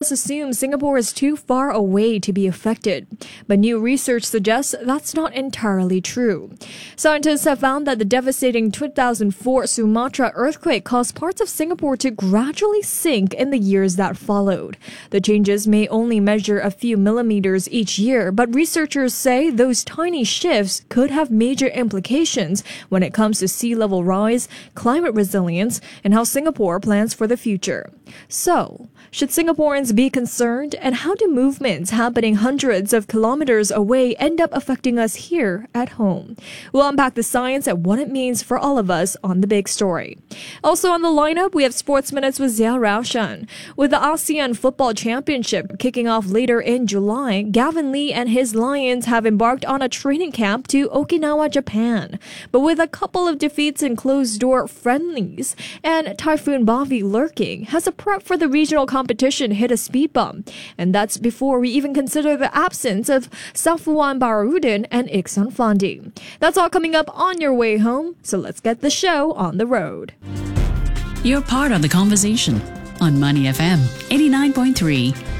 locals assume Singapore is too far away to be affected, but new research suggests that's not entirely true. Scientists have found that the devastating 2004 Sumatra earthquake caused parts of Singapore to gradually sink in the years that followed. The changes may only measure a few millimeters each year, but researchers say those tiny shifts could have major implications when it comes to sea level rise, climate resilience, and how Singapore plans for the future. So, should Singaporeans be concerned, and how do movements happening hundreds of kilometers away end up affecting us here at home? We'll unpack the science and what it means for all of us on The Big Story. Also on the lineup, we have Sports Minutes with Zia Raushan. With the ASEAN Football Championship kicking off later in July, Gavin Lee and his Lions have embarked on a training camp to Okinawa, Japan. But with a couple of defeats in closed-door friendlies and Typhoon Bavi lurking, has the prep for the regional competition hit a speed bump? And that's before we even consider the absence of Safuwan Baharudin and Iksan Fandi. That's all coming up on your way home, so let's get the show on the road. You're part of the conversation on Money FM 89.3.